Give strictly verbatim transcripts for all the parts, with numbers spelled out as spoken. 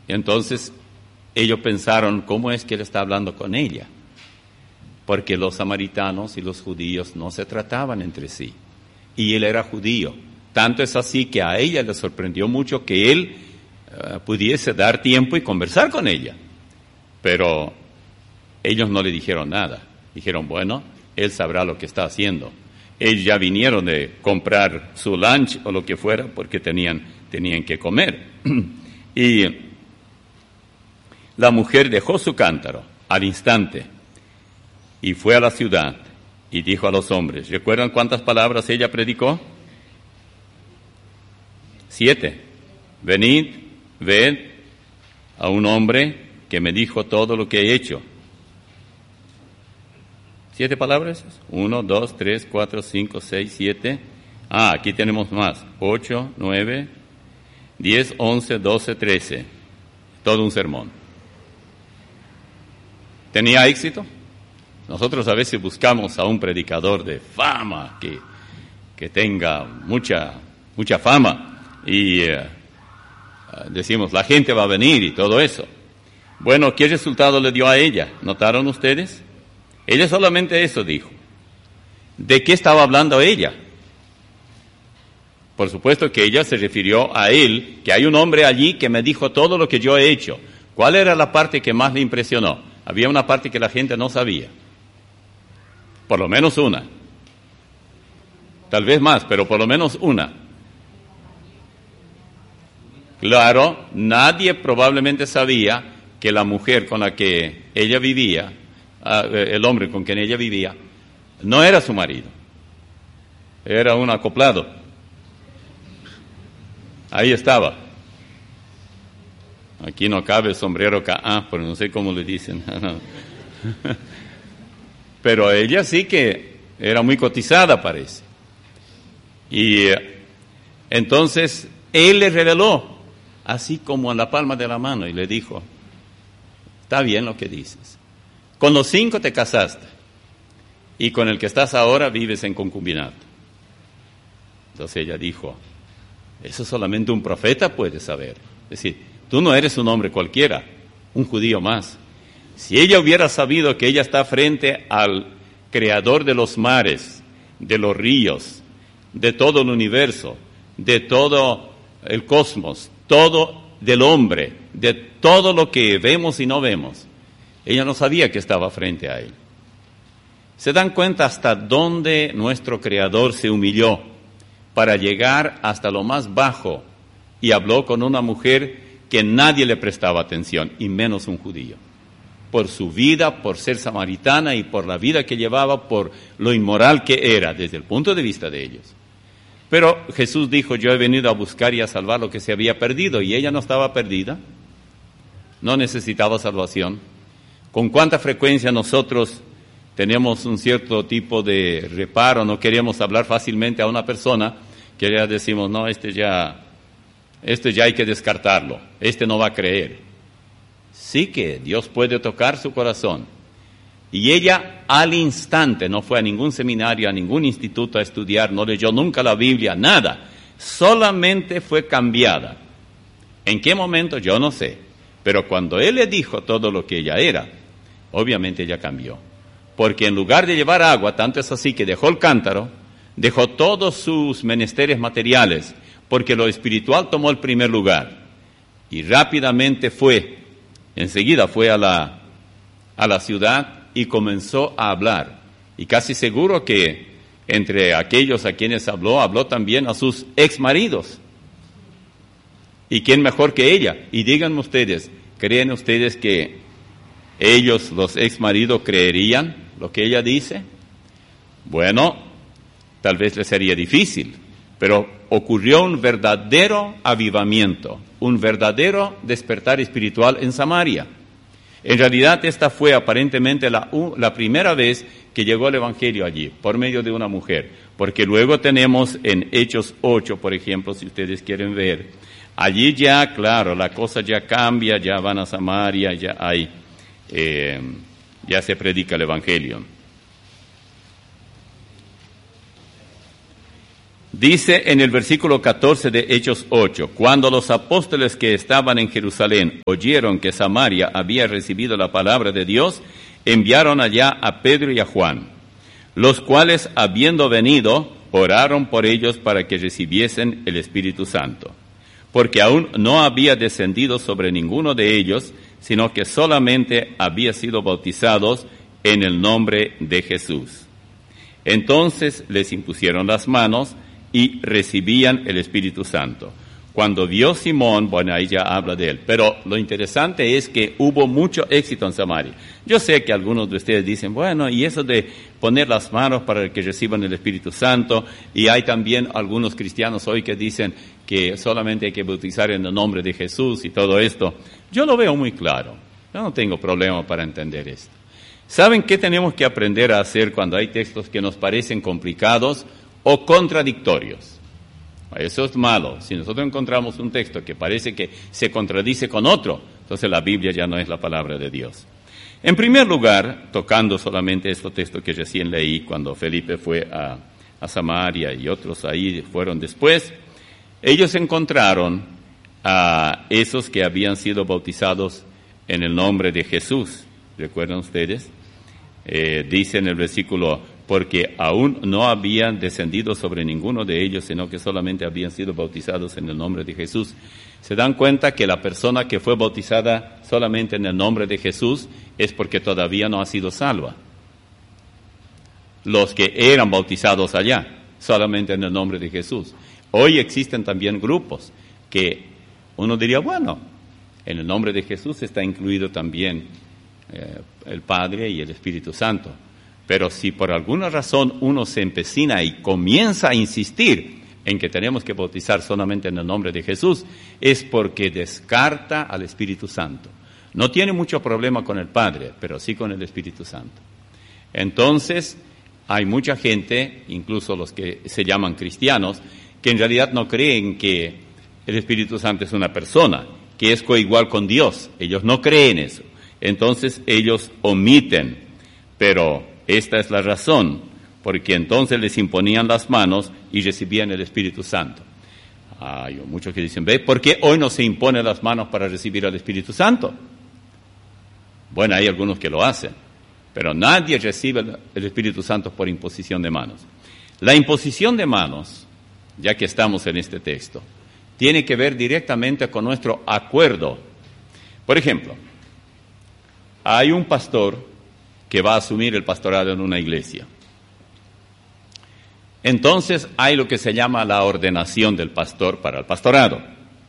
Entonces ellos pensaron, ¿cómo es que él está hablando con ella? Porque los samaritanos y los judíos no se trataban entre sí. Y él era judío. Tanto es así que a ella le sorprendió mucho que él uh, pudiese dar tiempo y conversar con ella. Pero ellos no le dijeron nada. Dijeron, bueno, él sabrá lo que está haciendo. Ellos ya vinieron de comprar su lunch o lo que fuera porque tenían, tenían que comer. Y la mujer dejó su cántaro al instante y fue a la ciudad y dijo a los hombres, ¿recuerdan cuántas palabras ella predicó? Siete. Venid, ved a un hombre que me dijo todo lo que he hecho. ¿Siete palabras? Uno, dos, tres, cuatro, cinco, seis, siete. Ah, aquí tenemos más. Ocho, nueve, diez, once, doce, trece. Todo un sermón. ¿Tenía éxito? Nosotros a veces buscamos a un predicador de fama, que, que tenga mucha, mucha fama. Y uh, decimos, la gente va a venir y todo eso. Bueno, ¿qué resultado le dio a ella? ¿Notaron ustedes? Ella solamente eso dijo. ¿De qué estaba hablando ella? Por supuesto que ella se refirió a él, que hay un hombre allí que me dijo todo lo que yo he hecho. ¿Cuál era la parte que más le impresionó? Había una parte que la gente no sabía. Por lo menos una. Tal vez más, pero por lo menos una. Claro, nadie probablemente sabía que la mujer con la que ella vivía, el hombre con quien ella vivía, no era su marido. Era un acoplado. Ahí estaba. Aquí no cabe el sombrero K, pero no sé cómo le dicen. Pero ella sí que era muy cotizada, parece. Y entonces él le reveló, así como en la palma de la mano, y le dijo, está bien lo que dices. Con los cinco te casaste, y con el que estás ahora vives en concubinato. Entonces ella dijo, eso solamente un profeta puede saber. Es decir, tú no eres un hombre cualquiera, un judío más. Si ella hubiera sabido que ella está frente al creador de los mares, de los ríos, de todo el universo, de todo el cosmos, todo del hombre, de todo lo que vemos y no vemos, ella no sabía que estaba frente a él. ¿Se dan cuenta hasta dónde nuestro Creador se humilló para llegar hasta lo más bajo y habló con una mujer que nadie le prestaba atención, y menos un judío? Por su vida, por ser samaritana y por la vida que llevaba, por lo inmoral que era desde el punto de vista de ellos. Pero Jesús dijo, yo he venido a buscar y a salvar lo que se había perdido, y ella no estaba perdida, no necesitaba salvación. ¿Con cuánta frecuencia nosotros tenemos un cierto tipo de reparo, no queremos hablar fácilmente a una persona que ya decimos, no, este ya, este ya hay que descartarlo, este no va a creer? Sí que Dios puede tocar su corazón. Y ella al instante no fue a ningún seminario, a ningún instituto a estudiar, no leyó nunca la Biblia, nada. Solamente fue cambiada. ¿En qué momento? Yo no sé. Pero cuando él le dijo todo lo que ella era, obviamente ella cambió. Porque en lugar de llevar agua, tanto es así que dejó el cántaro, dejó todos sus menesteres materiales, porque lo espiritual tomó el primer lugar. Y rápidamente fue, enseguida fue a la, a la ciudad y comenzó a hablar. Y casi seguro que entre aquellos a quienes habló, habló también a sus exmaridos. ¿Y quién mejor que ella? Y díganme ustedes, ¿creen ustedes que ellos, los exmaridos, creerían lo que ella dice? Bueno, tal vez les sería difícil, pero ocurrió un verdadero avivamiento, un verdadero despertar espiritual en Samaria. En realidad esta fue aparentemente la, la primera vez que llegó el Evangelio allí, por medio de una mujer, porque luego tenemos en Hechos ocho, por ejemplo, si ustedes quieren ver, allí ya, claro, la cosa ya cambia, ya van a Samaria, ya hay, eh, ya se predica el Evangelio. Dice en el versículo catorce de Hechos ocho, cuando los apóstoles que estaban en Jerusalén oyeron que Samaria había recibido la palabra de Dios, enviaron allá a Pedro y a Juan, los cuales, habiendo venido, oraron por ellos para que recibiesen el Espíritu Santo, porque aún no había descendido sobre ninguno de ellos, sino que solamente había sido bautizados en el nombre de Jesús. Entonces les impusieron las manos y recibían el Espíritu Santo. Cuando vio Simón, bueno, ahí ya habla de él, pero lo interesante es que hubo mucho éxito en Samaria. Yo sé que algunos de ustedes dicen, bueno, y eso de poner las manos para que reciban el Espíritu Santo, y hay también algunos cristianos hoy que dicen que solamente hay que bautizar en el nombre de Jesús y todo esto. Yo lo veo muy claro, yo no tengo problema para entender esto. ¿Saben qué tenemos que aprender a hacer cuando hay textos que nos parecen complicados o contradictorios? Eso es malo. Si nosotros encontramos un texto que parece que se contradice con otro, entonces la Biblia ya no es la palabra de Dios. En primer lugar, tocando solamente este texto que recién leí, cuando Felipe fue a, a Samaria y otros ahí fueron después, ellos encontraron a esos que habían sido bautizados en el nombre de Jesús. ¿Recuerdan ustedes? Eh, dice en el versículo, porque aún no habían descendido sobre ninguno de ellos, sino que solamente habían sido bautizados en el nombre de Jesús. ¿Se dan cuenta que la persona que fue bautizada solamente en el nombre de Jesús es porque todavía no ha sido salva? Los que eran bautizados allá, solamente en el nombre de Jesús. Hoy existen también grupos que uno diría, bueno, en el nombre de Jesús está incluido también eh, el Padre y el Espíritu Santo. Pero si por alguna razón uno se empecina y comienza a insistir en que tenemos que bautizar solamente en el nombre de Jesús, es porque descarta al Espíritu Santo. No tiene mucho problema con el Padre, pero sí con el Espíritu Santo. Entonces, hay mucha gente, incluso los que se llaman cristianos, que en realidad no creen que el Espíritu Santo es una persona, que es coigual con Dios. Ellos no creen eso. Entonces, ellos omiten, pero esta es la razón, porque entonces les imponían las manos y recibían el Espíritu Santo. Hay muchos que dicen, ¿ve? ¿Por qué hoy no se impone las manos para recibir al Espíritu Santo? Bueno, hay algunos que lo hacen, pero nadie recibe el Espíritu Santo por imposición de manos. La imposición de manos, ya que estamos en este texto, tiene que ver directamente con nuestro acuerdo. Por ejemplo, hay un pastor que va a asumir el pastorado en una iglesia. Entonces hay lo que se llama la ordenación del pastor para el pastorado.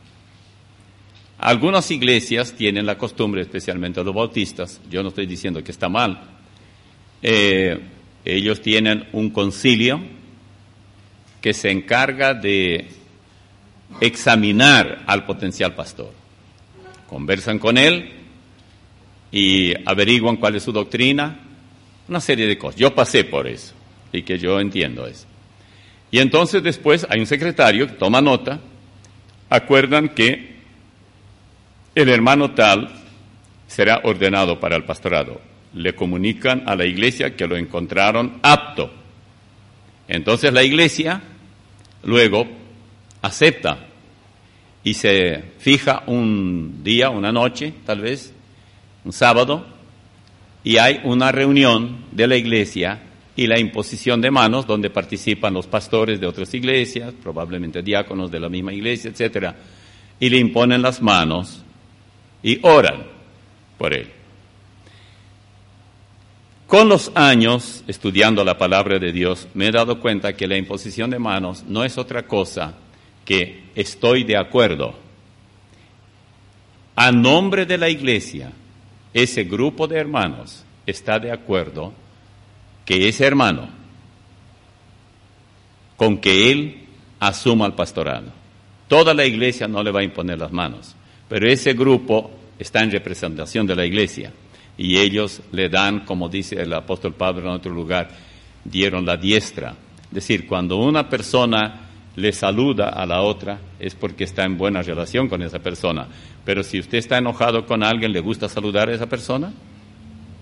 Algunas iglesias tienen la costumbre, especialmente los bautistas, yo no estoy diciendo que está mal, eh, ellos tienen un concilio que se encarga de examinar al potencial pastor. Conversan con él y averiguan cuál es su doctrina, una serie de cosas. Yo pasé por eso y que yo entiendo eso. Y entonces después hay un secretario que toma nota, acuerdan que el hermano tal será ordenado para el pastorado. Le comunican a la iglesia que lo encontraron apto. Entonces la iglesia luego acepta y se fija un día, una noche, tal vez, un sábado, y hay una reunión de la iglesia y la imposición de manos donde participan los pastores de otras iglesias, probablemente diáconos de la misma iglesia, etcétera, y le imponen las manos y oran por él. Con los años, estudiando la palabra de Dios, me he dado cuenta que la imposición de manos no es otra cosa que estoy de acuerdo. A nombre de la iglesia, ese grupo de hermanos está de acuerdo que ese hermano, con que él asuma el pastorado. Toda la iglesia no le va a imponer las manos, pero ese grupo está en representación de la iglesia y ellos le dan, como dice el apóstol Pablo en otro lugar, dieron la diestra. Es decir, cuando una persona le saluda a la otra es porque está en buena relación con esa persona. Pero si usted está enojado con alguien, ¿le gusta saludar a esa persona?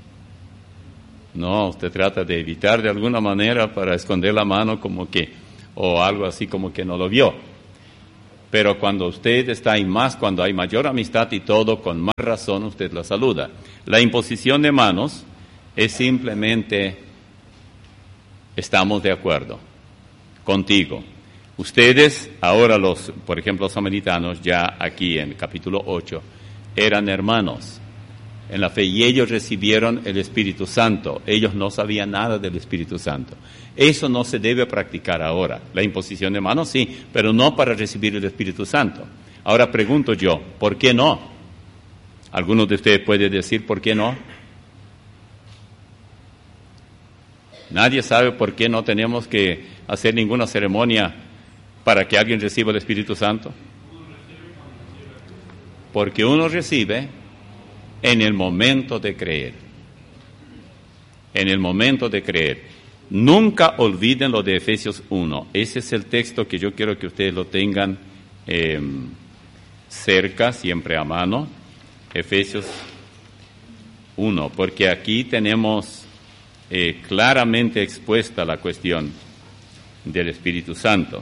No, usted trata de evitar de alguna manera para esconder la mano como que o algo así como que no lo vio. Pero cuando usted está, y más cuando hay mayor amistad y todo, con más razón usted la saluda. La imposición de manos es simplemente, estamos de acuerdo contigo. Ustedes, ahora los, por ejemplo, los samaritanos, ya aquí en capítulo ocho, eran hermanos en la fe y ellos recibieron el Espíritu Santo. Ellos no sabían nada del Espíritu Santo. Eso no se debe practicar ahora. La imposición de manos sí, pero no para recibir el Espíritu Santo. Ahora pregunto yo, ¿por qué no? ¿Alguno de ustedes puede decir por qué no? Nadie sabe por qué no tenemos que hacer ninguna ceremonia para que alguien reciba el Espíritu Santo. Porque uno recibe en el momento de creer. En el momento de creer. Nunca olviden lo de Efesios uno. Ese es el texto que yo quiero que ustedes lo tengan eh, cerca, siempre a mano. Efesios uno, porque aquí tenemos eh, claramente expuesta la cuestión del Espíritu Santo.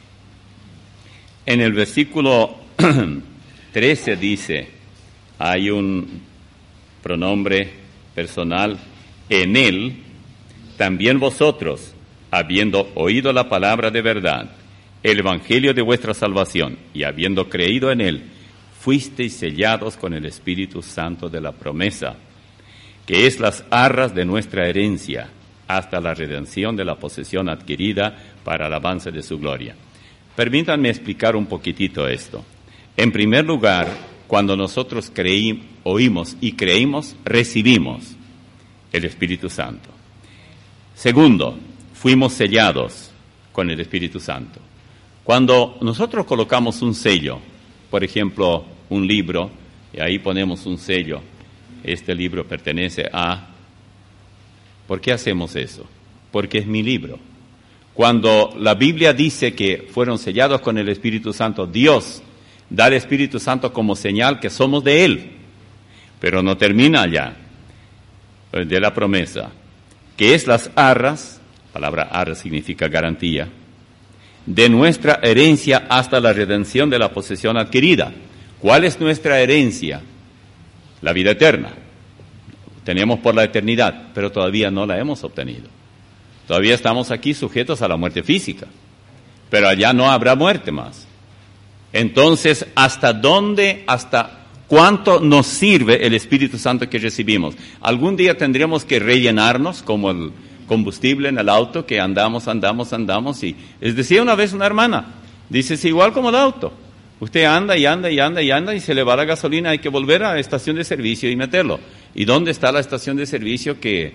En el versículo trece dice, hay un pronombre personal, en él, también vosotros, habiendo oído la palabra de verdad, el evangelio de vuestra salvación, y habiendo creído en él, fuisteis sellados con el Espíritu Santo de la promesa, que es las arras de nuestra herencia, hasta la redención de la posesión adquirida para el avance de su gloria. Permítanme explicar un poquitito esto. En primer lugar, cuando nosotros creí, oímos y creímos, recibimos el Espíritu Santo. Segundo, fuimos sellados con el Espíritu Santo. Cuando nosotros colocamos un sello, por ejemplo, un libro, y ahí ponemos un sello, este libro pertenece a... ¿Por qué hacemos eso? Porque es mi libro. Cuando la Biblia dice que fueron sellados con el Espíritu Santo, Dios da el Espíritu Santo como señal que somos de Él. Pero no termina allá, de la promesa, que es las arras, palabra arras significa garantía, de nuestra herencia hasta la redención de la posesión adquirida. ¿Cuál es nuestra herencia? La vida eterna. Tenemos por la eternidad, pero todavía no la hemos obtenido. Todavía estamos aquí sujetos a la muerte física, pero allá no habrá muerte más. Entonces, ¿hasta dónde, hasta cuánto nos sirve el Espíritu Santo que recibimos? Algún día tendremos que rellenarnos como el combustible en el auto que andamos, andamos, andamos. Y les decía una vez una hermana, dice, es igual como el auto. Usted anda y anda y anda y anda y se le va la gasolina, hay que volver a la estación de servicio y meterlo. ¿Y dónde está la estación de servicio que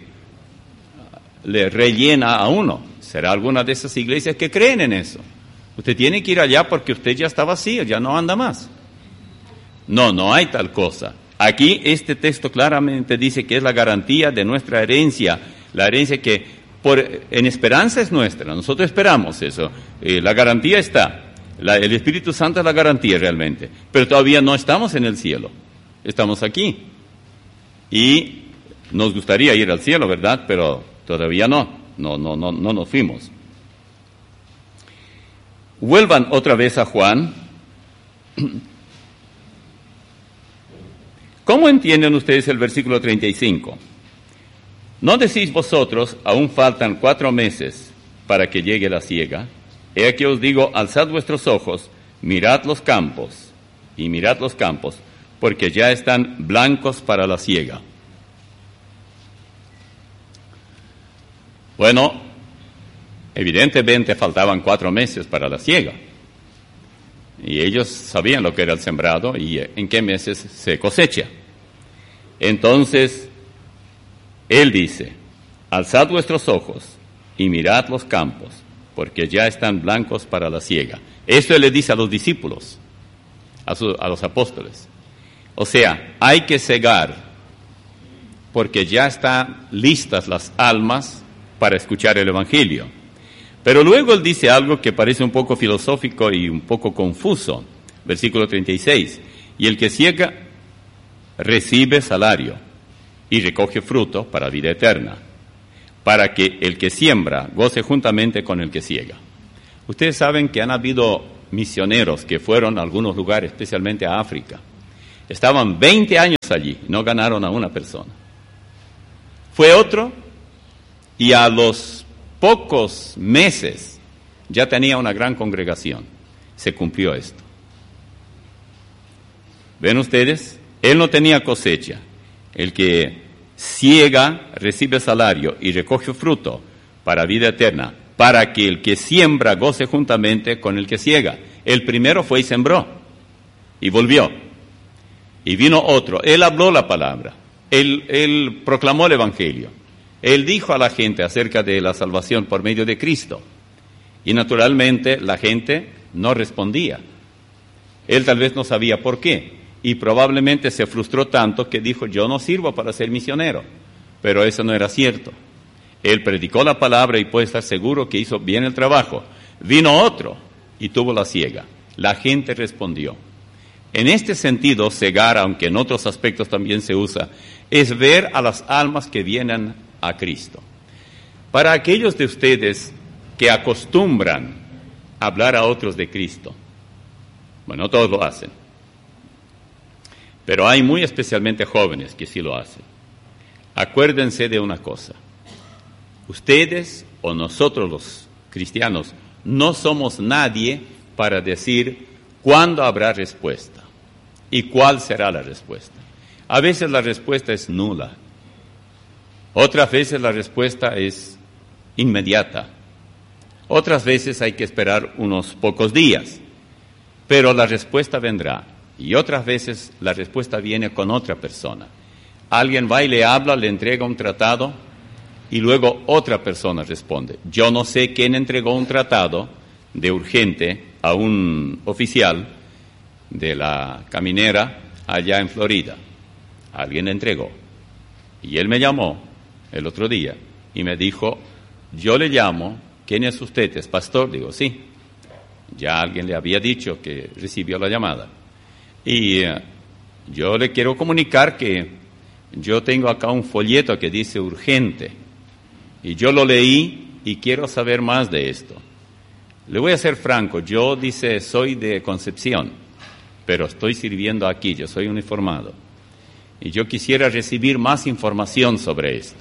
le rellena a uno? ¿Será alguna de esas iglesias que creen en eso? Usted tiene que ir allá porque usted ya está vacío, ya no anda más. No, no hay tal cosa. Aquí este texto claramente dice que es la garantía de nuestra herencia, la herencia que por, en esperanza es nuestra, nosotros esperamos eso, eh, la garantía está, la, el Espíritu Santo es la garantía realmente, pero todavía no estamos en el cielo, estamos aquí. Y nos gustaría ir al cielo, ¿verdad? Pero todavía no, no, no, no, no nos fuimos. Vuelvan otra vez a Juan. ¿Cómo entienden ustedes el versículo treinta y cinco? ¿No decís vosotros, aún faltan cuatro meses para que llegue la siega? He aquí os digo, alzad vuestros ojos, mirad los campos, y mirad los campos, porque ya están blancos para la siega. Bueno, evidentemente faltaban cuatro meses para la siega. Y ellos sabían lo que era el sembrado y en qué meses se cosecha. Entonces, él dice, alzad vuestros ojos y mirad los campos, porque ya están blancos para la siega. Esto él le dice a los discípulos, a, su, a los apóstoles. O sea, hay que cegar, porque ya están listas las almas para escuchar el Evangelio. Pero luego él dice algo que parece un poco filosófico y un poco confuso. Versículo treinta y seis. Y el que ciega recibe salario y recoge fruto para vida eterna, para que el que siembra goce juntamente con el que ciega. Ustedes saben que han habido misioneros que fueron a algunos lugares, especialmente a África. Estaban veinte años allí, no ganaron a una persona. Fue otro y a los pocos meses ya tenía una gran congregación. Se cumplió esto. ¿Ven ustedes? Él no tenía cosecha. El que ciega recibe salario y recoge fruto para vida eterna, para que el que siembra goce juntamente con el que ciega. El primero fue y sembró, y volvió. Y vino otro, él habló la palabra, él, él proclamó el evangelio, él dijo a la gente acerca de la salvación por medio de Cristo. Y naturalmente la gente no respondía. Él tal vez no sabía por qué. Y probablemente se frustró tanto que dijo, yo no sirvo para ser misionero. Pero eso no era cierto. Él predicó la palabra y puede estar seguro que hizo bien el trabajo. Vino otro y tuvo la ciega. La gente respondió. En este sentido, cegar, aunque en otros aspectos también se usa, es ver a las almas que vienen a Cristo. Para aquellos de ustedes que acostumbran a hablar a otros de Cristo, bueno, todos lo hacen, pero hay muy especialmente jóvenes que sí lo hacen. Acuérdense de una cosa. Ustedes o nosotros los cristianos no somos nadie para decir cuándo habrá respuesta y cuál será la respuesta. A veces la respuesta es nula. Otras veces la respuesta es inmediata. Otras veces hay que esperar unos pocos días. Pero la respuesta vendrá. Y otras veces la respuesta viene con otra persona. Alguien va y le habla, le entrega un tratado y luego otra persona responde. Yo no sé quién entregó un tratado de urgente a un oficial de la caminera allá en Florida. Alguien le entregó. Y él me llamó el otro día y me dijo, yo le llamo, ¿quién es usted? ¿Es pastor? Digo, sí. Ya alguien le había dicho que recibió la llamada. Y uh, yo le quiero comunicar que yo tengo acá un folleto que dice urgente. Y yo lo leí y quiero saber más de esto. Le voy a ser franco, yo, dice, soy de Concepción, pero estoy sirviendo aquí, yo soy uniformado. Y yo quisiera recibir más información sobre esto.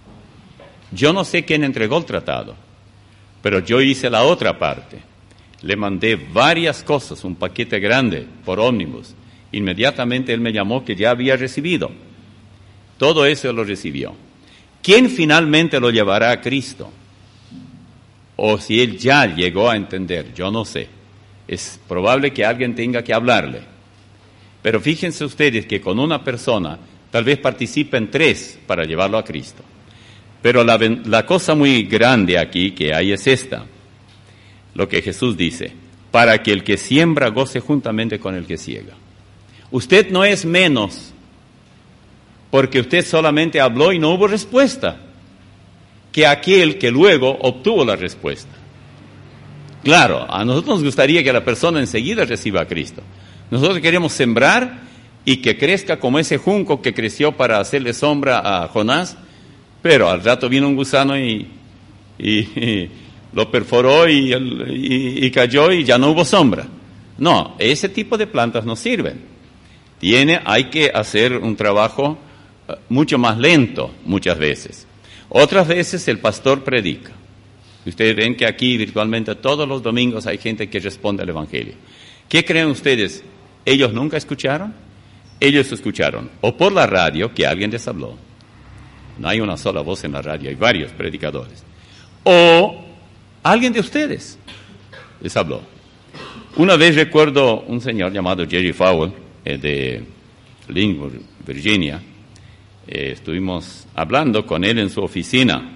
Yo no sé quién entregó el tratado, pero yo hice la otra parte. Le mandé varias cosas, un paquete grande por ómnibus. Inmediatamente él me llamó que ya había recibido. Todo eso lo recibió. ¿Quién finalmente lo llevará a Cristo? O si él ya llegó a entender, yo no sé. Es probable que alguien tenga que hablarle. Pero fíjense ustedes que con una persona tal vez participen tres para llevarlo a Cristo. Pero la, la cosa muy grande aquí que hay es esta. Lo que Jesús dice, para que el que siembra goce juntamente con el que ciega. Usted no es menos porque usted solamente habló y no hubo respuesta, que aquel que luego obtuvo la respuesta. Claro, a nosotros nos gustaría que la persona enseguida reciba a Cristo. Nosotros queremos sembrar y que crezca como ese junco que creció para hacerle sombra a Jonás, pero al rato vino un gusano y, y, y lo perforó y, y, y cayó y ya no hubo sombra. No, ese tipo de plantas no sirven. Tiene, hay que hacer un trabajo mucho más lento muchas veces. Otras veces el pastor predica. Ustedes ven que aquí virtualmente todos los domingos hay gente que responde al Evangelio. ¿Qué creen ustedes? ¿Ellos nunca escucharon? Ellos escucharon o por la radio que alguien les habló. No hay una sola voz en la radio, hay varios predicadores. O alguien de ustedes les habló. Una vez recuerdo un señor llamado Jerry Fowler, eh, de Lynchburg, Virginia. Eh, estuvimos hablando con él en su oficina.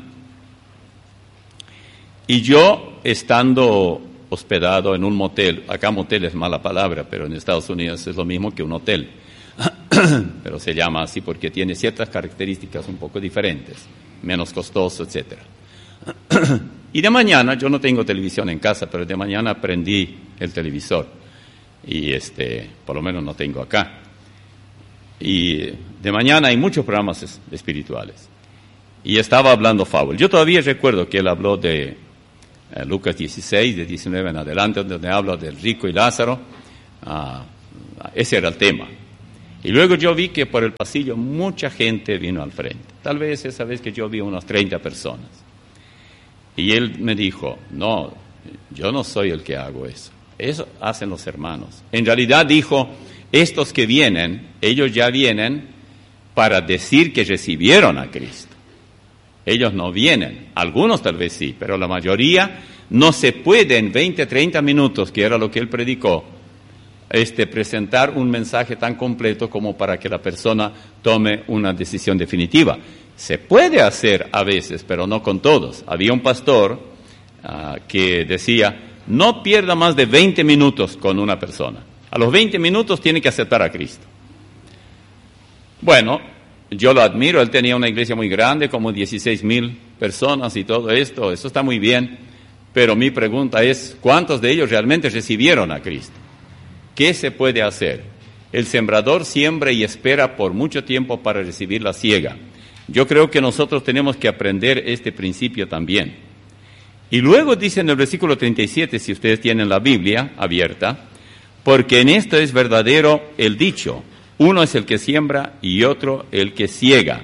Y yo, estando hospedado en un motel, acá motel es mala palabra, pero en Estados Unidos es lo mismo que un hotel. Pero se llama así porque tiene ciertas características un poco diferentes, menos costoso, etcétera. Y de mañana, yo no tengo televisión en casa, pero de mañana prendí el televisor. Y este, por lo menos no tengo acá. Y de mañana hay muchos programas espirituales. Y estaba hablando Fowler. Yo todavía recuerdo que él habló de eh, Lucas dieciséis, de diecinueve en adelante, donde habla del rico y Lázaro. Ah, ese era el tema. Y luego yo vi que por el pasillo mucha gente vino al frente. Tal vez esa vez que yo vi unas treinta personas. Y él me dijo, no, yo no soy el que hago eso. Eso hacen los hermanos. En realidad dijo, estos que vienen, ellos ya vienen para decir que recibieron a Cristo. Ellos no vienen. Algunos tal vez sí, pero la mayoría no se puede en veinte, treinta minutos, que era lo que él predicó, Este, presentar un mensaje tan completo como para que la persona tome una decisión definitiva. Se puede hacer a veces, pero no con todos. Había un pastor uh, que decía, no pierda más de veinte minutos con una persona. A los veinte minutos tiene que aceptar a Cristo. Bueno, yo lo admiro, él tenía una iglesia muy grande, como dieciséis mil personas y todo esto, eso está muy bien, pero mi pregunta es, ¿cuántos de ellos realmente recibieron a Cristo? ¿Qué se puede hacer? El sembrador siembra y espera por mucho tiempo para recibir la siega. Yo creo que nosotros tenemos que aprender este principio también. Y luego dice en el versículo treinta y siete, si ustedes tienen la Biblia abierta, porque en esto es verdadero el dicho, uno es el que siembra y otro el que siega.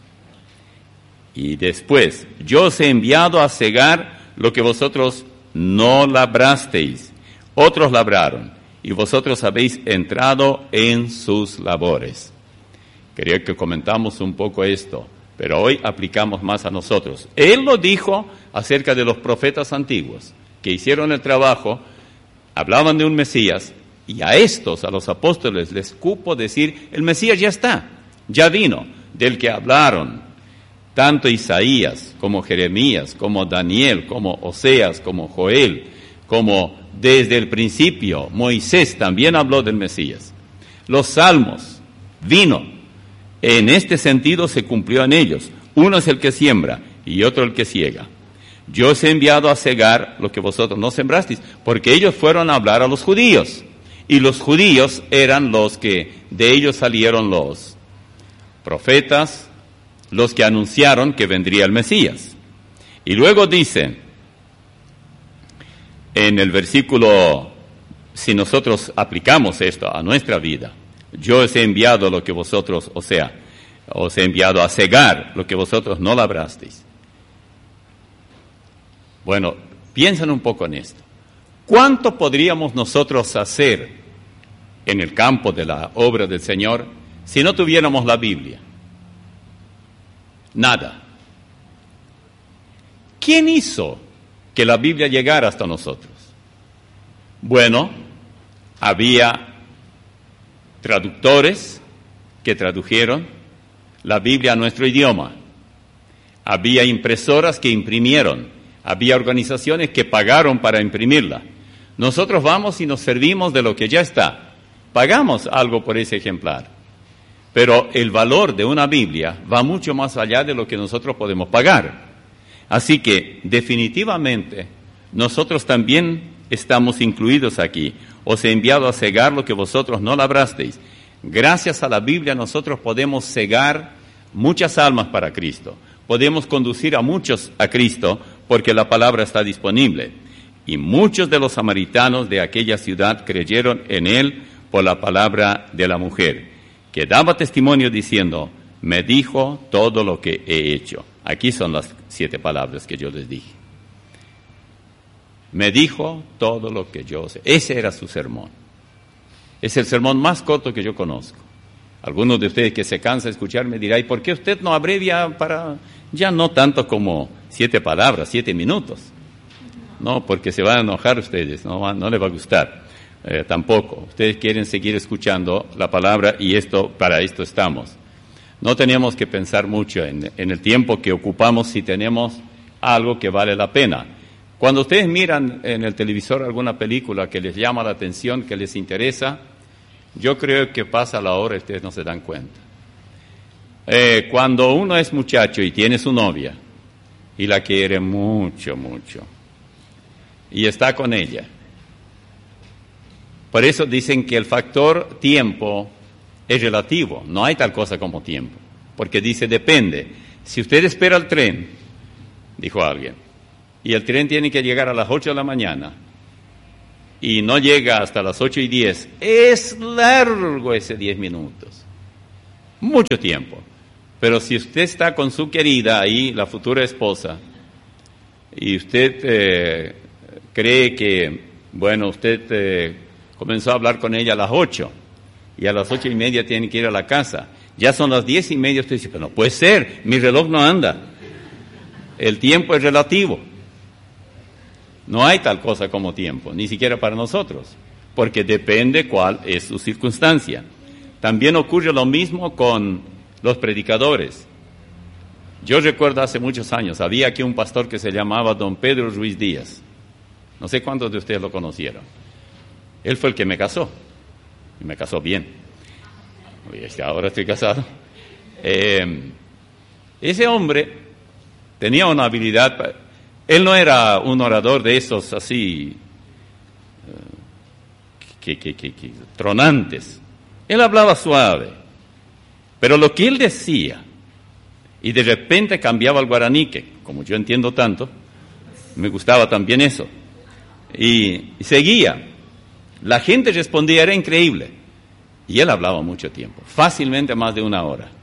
Y después, yo os he enviado a segar lo que vosotros no labrasteis, otros labraron, y vosotros habéis entrado en sus labores. Quería que comentamos un poco esto, pero hoy aplicamos más a nosotros. Él lo dijo acerca de los profetas antiguos, que hicieron el trabajo, hablaban de un Mesías, y a estos, a los apóstoles, les cupo decir, el Mesías ya está, ya vino, del que hablaron, tanto Isaías, como Jeremías, como Daniel, como Oseas, como Joel, como desde el principio, Moisés también habló del Mesías. Los salmos, vino. En este sentido se cumplió en ellos. Uno es el que siembra y otro el que siega. Yo os he enviado a segar lo que vosotros no sembrasteis, porque ellos fueron a hablar a los judíos. Y los judíos eran los que, de ellos salieron los profetas, los que anunciaron que vendría el Mesías. Y luego dice, en el versículo, si nosotros aplicamos esto a nuestra vida, yo os he enviado lo que vosotros, o sea, os he enviado a segar lo que vosotros no labrasteis. Bueno, piensen un poco en esto. ¿Cuánto podríamos nosotros hacer en el campo de la obra del Señor si no tuviéramos la Biblia? Nada. ¿Quién hizo que la Biblia llegara hasta nosotros? Bueno, había traductores que tradujeron la Biblia a nuestro idioma. Había impresoras que imprimieron. Había organizaciones que pagaron para imprimirla. Nosotros vamos y nos servimos de lo que ya está. Pagamos algo por ese ejemplar. Pero el valor de una Biblia va mucho más allá de lo que nosotros podemos pagar. Así que, definitivamente, nosotros también estamos incluidos aquí. Os he enviado a segar lo que vosotros no labrasteis. Gracias a la Biblia nosotros podemos segar muchas almas para Cristo. Podemos conducir a muchos a Cristo porque la palabra está disponible. Y muchos de los samaritanos de aquella ciudad creyeron en él por la palabra de la mujer, que daba testimonio diciendo, me dijo todo lo que he hecho. Aquí son las siete palabras que yo les dije. Me dijo todo lo que yo sé. Ese era su sermón. Es el sermón más corto que yo conozco. Algunos de ustedes que se cansa de escucharme dirán, ¿y por qué usted no abrevia para, ya no tanto como siete palabras, siete minutos? No, porque se van a enojar ustedes, no, no les va a gustar. Eh, tampoco. Ustedes quieren seguir escuchando la palabra y esto, para esto estamos. No tenemos que pensar mucho en, en el tiempo que ocupamos si tenemos algo que vale la pena. Cuando ustedes miran en el televisor alguna película que les llama la atención, que les interesa, yo creo que pasa la hora y ustedes no se dan cuenta. Eh, cuando uno es muchacho y tiene su novia y la quiere mucho, mucho, y está con ella, por eso dicen que el factor tiempo es relativo, no hay tal cosa como tiempo, porque dice depende. Si usted espera el tren, dijo alguien, y el tren tiene que llegar a las ocho de la mañana y no llega hasta las ocho y diez, es largo ese diez minutos, mucho tiempo. Pero si usted está con su querida ahí, la futura esposa, y usted eh, cree que, bueno, usted eh, comenzó a hablar con ella a las ocho, y a las ocho y media tiene que ir a la casa, ya son las diez y media, usted dice, pero no puede ser, mi reloj no anda. El tiempo es relativo. No hay tal cosa como tiempo, ni siquiera para nosotros, porque depende cuál es su circunstancia. También ocurre lo mismo con los predicadores. Yo recuerdo hace muchos años, había aquí un pastor que se llamaba don Pedro Ruiz Díaz. No sé cuántos de ustedes lo conocieron. Él fue el que me casó, y me casó bien. Ahora estoy casado. Eh, ese hombre tenía una habilidad. Él no era un orador de esos así, uh, que, que, que, que, tronantes. Él hablaba suave. Pero lo que él decía, y de repente cambiaba al guaraní, que como yo entiendo tanto, me gustaba también eso. Y, y seguía. La gente respondía, era increíble. Y él hablaba mucho tiempo, fácilmente más de una hora.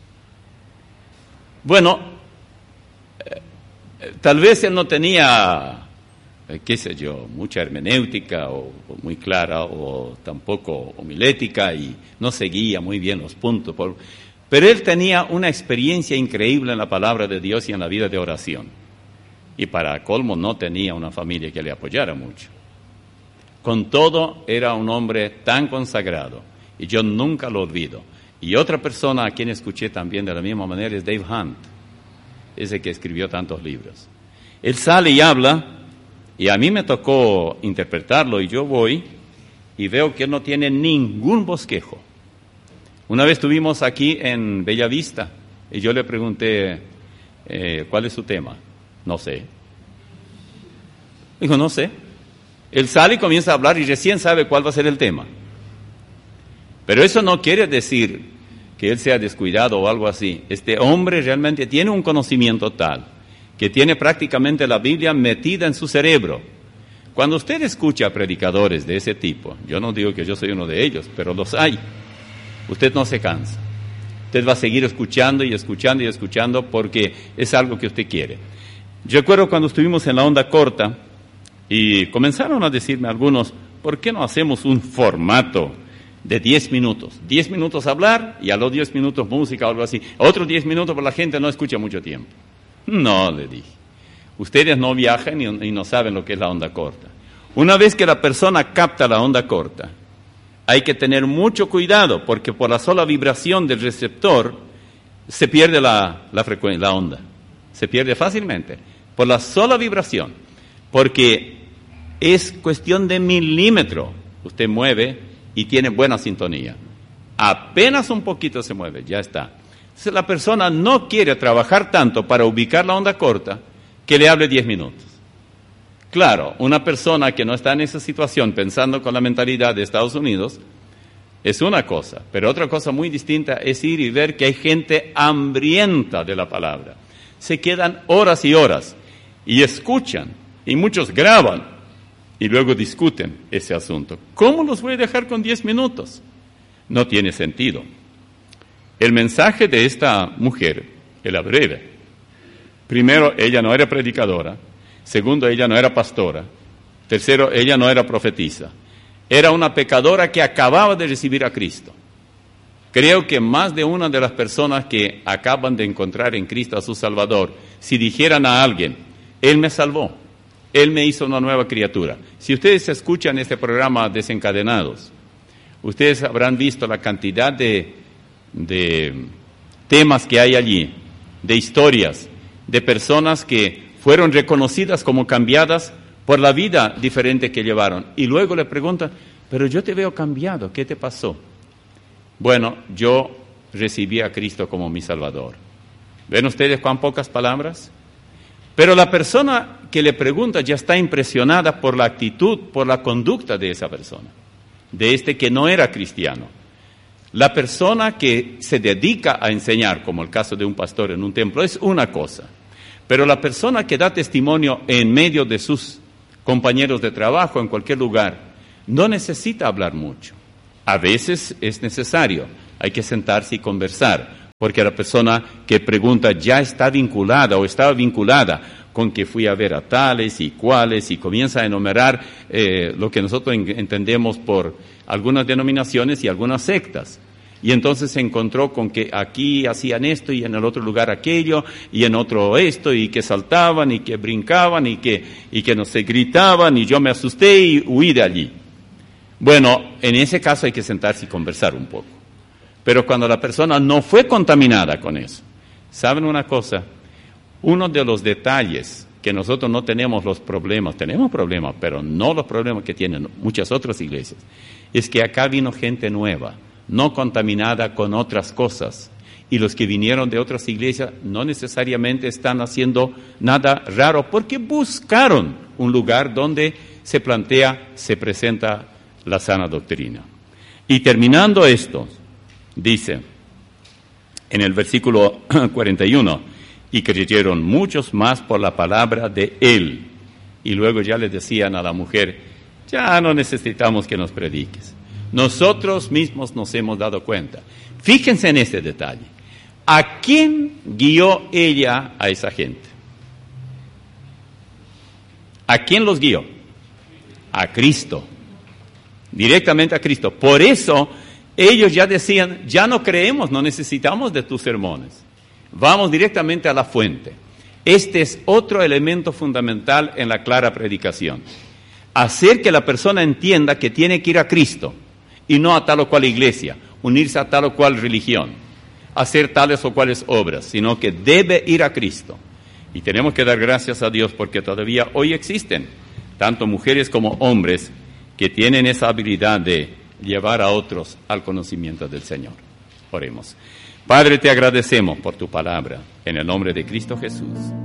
Bueno, eh, tal vez él no tenía, eh, qué sé yo, mucha hermenéutica o, o muy clara o tampoco homilética y no seguía muy bien los puntos. Por, pero él tenía una experiencia increíble en la palabra de Dios y en la vida de oración. Y para colmo no tenía una familia que le apoyara mucho. Con todo, era un hombre tan consagrado. Y yo nunca lo olvido. Y otra persona a quien escuché también de la misma manera es Dave Hunt, ese que escribió tantos libros. Él sale y habla, y a mí me tocó interpretarlo, y yo voy y veo que él no tiene ningún bosquejo. Una vez estuvimos aquí en Bellavista, y yo le pregunté, eh, ¿cuál es su tema? No sé. Dijo, no sé. Él sale y comienza a hablar y recién sabe cuál va a ser el tema. Pero eso no quiere decir que él sea descuidado o algo así. Este hombre realmente tiene un conocimiento tal, que tiene prácticamente la Biblia metida en su cerebro. Cuando usted escucha a predicadores de ese tipo, yo no digo que yo soy uno de ellos, pero los hay, usted no se cansa. Usted va a seguir escuchando y escuchando y escuchando porque es algo que usted quiere. Yo recuerdo cuando estuvimos en la onda corta y comenzaron a decirme algunos, ¿por qué no hacemos un formato de diez minutos? diez minutos hablar y a los diez minutos música o algo así. Otros diez minutos, pero la gente no escucha mucho tiempo. No, le dije. Ustedes no viajan y, y no saben lo que es la onda corta. Una vez que la persona capta la onda corta, hay que tener mucho cuidado porque por la sola vibración del receptor se pierde la, la frecuencia, la onda. Se pierde fácilmente. Por la sola vibración. Porque es cuestión de milímetro. Usted mueve y tiene buena sintonía. Apenas un poquito se mueve, ya está. Entonces la persona no quiere trabajar tanto para ubicar la onda corta que le hable diez minutos. Claro, una persona que no está en esa situación pensando con la mentalidad de Estados Unidos es una cosa, pero otra cosa muy distinta es ir y ver que hay gente hambrienta de la palabra. Se quedan horas y horas y escuchan y muchos graban. Y luego discuten ese asunto. ¿Cómo los voy a dejar con diez minutos? No tiene sentido. El mensaje de esta mujer era breve. Primero, ella no era predicadora. Segundo, ella no era pastora. Tercero, ella no era profetisa. Era una pecadora que acababa de recibir a Cristo. Creo que más de una de las personas que acaban de encontrar en Cristo a su Salvador, si dijeran a alguien, Él me salvó, Él me hizo una nueva criatura. Si ustedes escuchan este programa Desencadenados, ustedes habrán visto la cantidad de, de temas que hay allí, de historias, de personas que fueron reconocidas como cambiadas por la vida diferente que llevaron. Y luego le preguntan, pero yo te veo cambiado, ¿qué te pasó? Bueno, yo recibí a Cristo como mi Salvador. ¿Ven ustedes cuán pocas palabras? Pero la persona que le pregunta ya está impresionada por la actitud, por la conducta de esa persona, de este que no era cristiano. La persona que se dedica a enseñar, como el caso de un pastor en un templo, es una cosa. Pero la persona que da testimonio en medio de sus compañeros de trabajo, en cualquier lugar, no necesita hablar mucho. A veces es necesario, hay que sentarse y conversar, porque la persona que pregunta ya está vinculada o estaba vinculada con que fui a ver a tales y cuales, y comienza a enumerar eh, lo que nosotros en, entendemos por algunas denominaciones y algunas sectas. Y entonces se encontró con que aquí hacían esto y en el otro lugar aquello y en otro esto y que saltaban y que brincaban y que, y que no se gritaban y yo me asusté y huí de allí. Bueno, en ese caso hay que sentarse y conversar un poco. Pero cuando la persona no fue contaminada con eso, ¿saben una cosa? Uno de los detalles que nosotros no tenemos los problemas, tenemos problemas, pero no los problemas que tienen muchas otras iglesias, es que acá vino gente nueva, no contaminada con otras cosas. Y los que vinieron de otras iglesias no necesariamente están haciendo nada raro porque buscaron un lugar donde se plantea, se presenta la sana doctrina. Y terminando esto, dice en el versículo cuarenta y uno, y creyeron muchos más por la palabra de él. Y luego ya le decían a la mujer, ya no necesitamos que nos prediques. Nosotros mismos nos hemos dado cuenta. Fíjense en este detalle. ¿A quién guió ella a esa gente? ¿A quién los guió? A Cristo. Directamente a Cristo. Por eso ellos ya decían, ya no creemos, no necesitamos de tus sermones. Vamos directamente a la fuente. Este es otro elemento fundamental en la clara predicación. Hacer que la persona entienda que tiene que ir a Cristo y no a tal o cual iglesia, unirse a tal o cual religión, hacer tales o cuales obras, sino que debe ir a Cristo. Y tenemos que dar gracias a Dios porque todavía hoy existen tanto mujeres como hombres que tienen esa habilidad de llevar a otros al conocimiento del Señor. Oremos. Padre, te agradecemos por tu palabra, en el nombre de Cristo Jesús.